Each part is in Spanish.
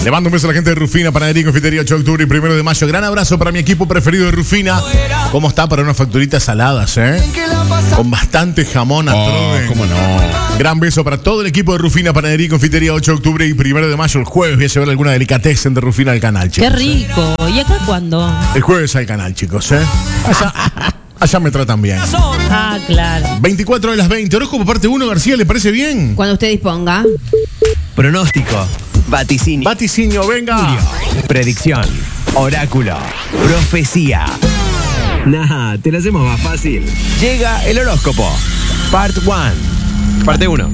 Le mando un beso a la gente de Rufina, Panadería y Confitería 8 de octubre y 1 de mayo. Gran abrazo para mi equipo preferido de Rufina. ¿Cómo está para unas facturitas saladas, con bastante jamón a troden? ¿Cómo no? Gran beso para todo el equipo de Rufina, Panadería y Confitería 8 de octubre y 1 de mayo. El jueves voy a llevar alguna delicatessen de Rufina al canal, chicos. Qué rico. ¿Y acá cuándo? El jueves al canal, chicos, Allá me tratan bien. Ah, claro. 24 de las 20. Horóscopo parte 1, García, ¿le parece bien? Cuando usted disponga. Pronóstico, vaticinio, Vaticinio, venga. predicción, oráculo, profecía. Nah, te lo hacemos más fácil. Llega el horóscopo, Part 1. Parte 1.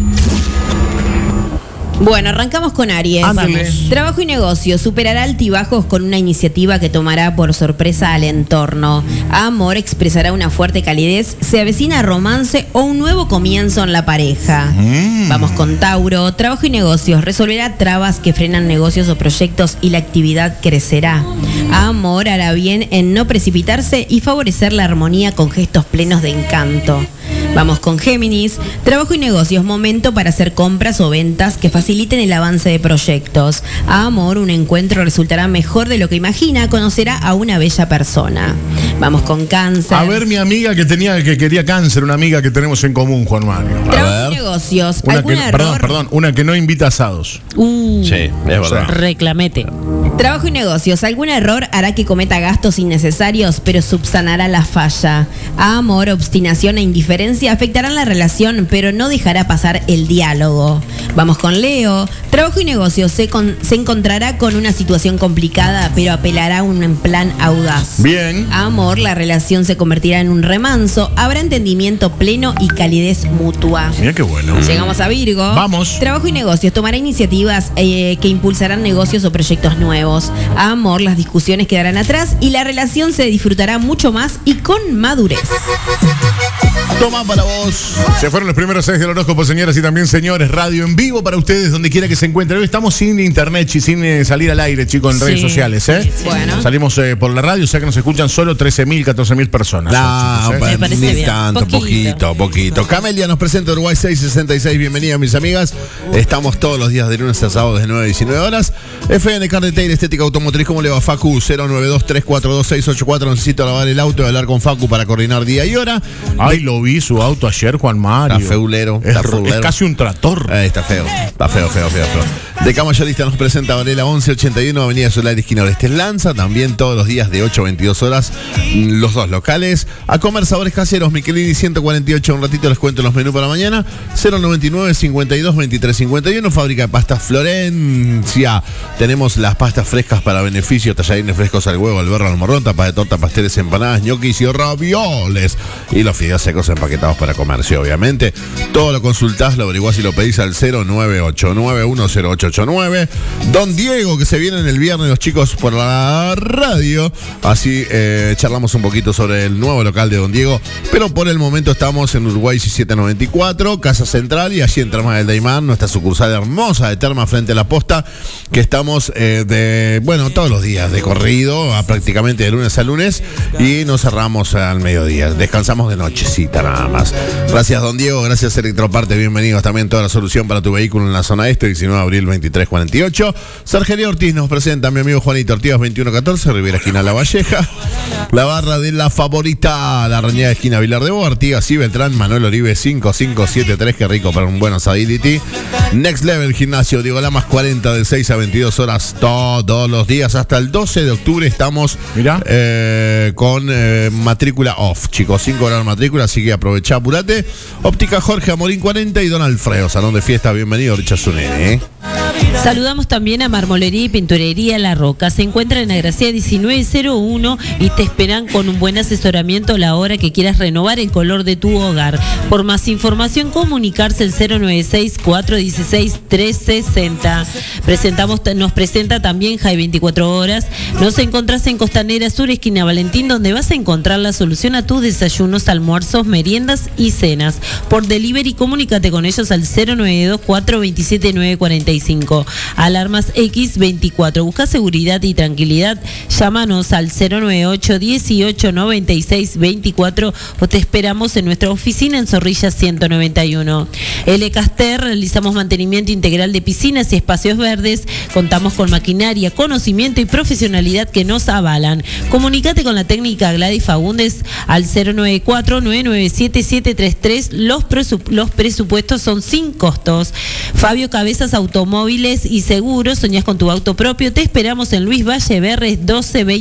Bueno, arrancamos con Aries. Ándale. Trabajo y negocio. Superará altibajos con una iniciativa que tomará por sorpresa al entorno. Amor expresará una fuerte calidez. Se avecina romance o un nuevo comienzo en la pareja. Vamos con Tauro. Trabajo y negocios. Resolverá trabas que frenan negocios o proyectos y la actividad crecerá. Amor hará bien en no precipitarse y favorecer la armonía con gestos plenos de encanto. Vamos con Géminis. Trabajo y negocios. Momento para hacer compras o ventas que faciliten el avance de proyectos. A amor, un encuentro resultará mejor de lo que imagina. Conocerá a una bella persona. Vamos con Cáncer. A ver, mi amiga que quería cáncer, una amiga que tenemos en común, Juan Mario. Trabajo y negocios. Una ¿Algún que, error? perdón, una que no invita asados. Sí, es verdad. Reclamete. Trabajo y negocios. Algún error hará que cometa gastos innecesarios, pero subsanará la falla. A amor, obstinación e indiferencia afectarán la relación, pero no dejará pasar el diálogo. Vamos con Leo. Trabajo y negocios. Se encontrará con una situación complicada, pero apelará a un plan audaz. Bien. A amor, la relación se convertirá en un remanso. Habrá entendimiento pleno y calidez mutua. Mira qué bueno. Llegamos a Virgo. Vamos. Trabajo y negocios. Tomará iniciativas que impulsarán negocios o proyectos nuevos. A amor, las discusiones quedarán atrás y la relación se disfrutará mucho más y con madurez. Toma para vos. Se fueron los primeros 6 del horóscopo, señoras y también señores. Radio en vivo para ustedes, donde quiera que se encuentren. Hoy estamos sin internet y sin salir al aire, chicos, en Sí. redes sociales, Bueno. Salimos por la radio, o sea que nos escuchan solo 13.000, 14.000 personas. No, chicos, Me parece ni bien. tanto, poquito. Camelia nos presenta Uruguay 666. Bienvenida, mis amigas. Estamos todos los días de lunes a sábado de 9 a 19 horas. FN Car Detail, estética automotriz. ¿Cómo le va, Facu? 092-342-684. Necesito lavar el auto y hablar con Facu para coordinar día y hora. Ay, lo vi su auto ayer, Juan Mario. Está feulero, Es, está feulero. es casi un tractor. Está feo. De Camayolista nos presenta Varela 1181, Avenida Solar Esquina Oeste. Lanza también todos los días de 8 a 22 horas los dos locales. A comer sabores caseros, Michelini 148. Un ratito les cuento los menús para mañana. 099-52-2351. Fábrica de pastas Florencia. Tenemos las pastas frescas para beneficio. Tallarines frescos al huevo, al berro, al morrón. Tapas de torta, pasteles, empanadas, ñoquis y ravioles. Y los fideos secos empaquetados para comercio, obviamente. Todo lo consultás, lo averiguás y lo pedís al 098910889. Don Diego, que se vienen el viernes los chicos por la radio. Así charlamos un poquito sobre el nuevo local de Don Diego. Pero por el momento estamos en Uruguay 1794, Casa Central, y allí en Termas del Daymán, nuestra sucursal hermosa de Termas frente a la Posta, que estamos todos los días de corrido, prácticamente de lunes a lunes, y nos cerramos al mediodía. Descansamos de nochecita nada más. Gracias, Don Diego. Gracias, Electroparte. Bienvenidos también. Toda la solución para tu vehículo en la zona este, 19 de abril 2348. Sargería Ortiz nos presenta a mi amigo Juanito Ortiz, 2114, Rivera Esquina La Valleja. La barra de la favorita, la Rañada Esquina Vilar de Bo, Artigas y Beltrán, Manuel Oribe 5573. Qué rico para un buen asadility. Next Level Gimnasio, Diego Lamas 40, de 6 a 22 horas todos los días. Hasta el 12 de octubre estamos con matrícula off, chicos. 5 horas de matrícula, así que aprovechá, apurate. Óptica Jorge Amorín 40 y Don Alfredo, salón de fiesta. Bienvenido, Richard Zunene. Saludamos también a Marmolería y Pinturería La Roca. Se encuentra en Agracia 1901 y te esperan con un buen asesoramiento a la hora que quieras renovar el color de tu hogar. Por más información, comunicarse al 096-416-360. Nos presenta también Jai 24 horas. Nos encontrás en Costanera Sur, esquina Valentín, donde vas a encontrar la solución a tus desayunos, almuerzos, meriendas y cenas. Por delivery, comunícate con ellos al 092-427-945. 25. Alarmas X24. Busca seguridad y tranquilidad. Llámanos al 098 18 96 24 o te esperamos en nuestra oficina en Zorrilla 191. L-Caster, realizamos mantenimiento integral de piscinas y espacios verdes. Contamos con maquinaria, conocimiento y profesionalidad que nos avalan. Comunícate con la técnica Gladys Fagundes al 094-997-733. Los presupuestos son sin costos. Fabio Cabezas, Automóviles y Seguros. ¿Soñás con tu auto propio? Te esperamos en Luis Valle Berres 1220.